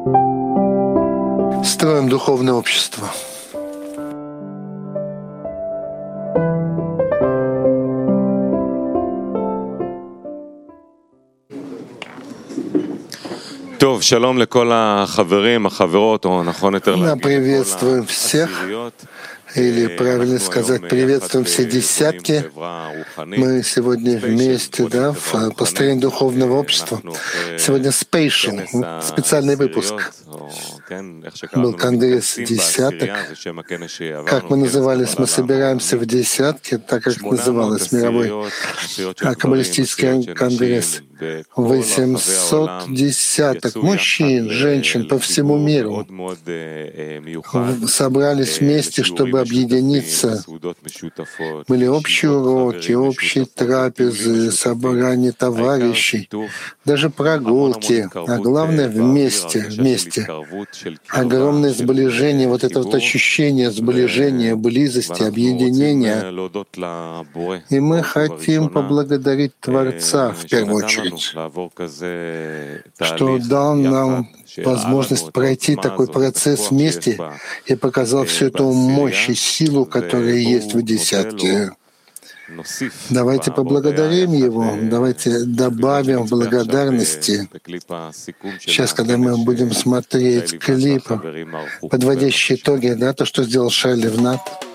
Строим духовное общество. טוב, שלום לכל החברים, החברות, או נכון יותר להגיד, Приветствуем всех, или правильно сказать, приветствуем все десятки. Мы сегодня вместе, в построении духовного общества. Сегодня специальный выпуск. Был конгресс десяток. Как мы назывались, мы собираемся в десятки, так как называлось мировой каббалистический конгресс. 800 десяток мужчин, женщин по всему миру собрались вместе, чтобы объединиться. Были общие уроки, общие трапезы, собрания товарищей, даже прогулки, а главное вместе. Огромное сближение, вот это вот ощущение сближения, близости, объединения. И мы хотим поблагодарить Творца в первую очередь, что дал нам возможность пройти такой процесс вместе и показал всю эту мощь и силу, которая есть в десятке. Давайте поблагодарим Его, давайте добавим благодарности. Сейчас, когда мы будем смотреть клип, подводящие итоги, то, что сделал Шай Левнат,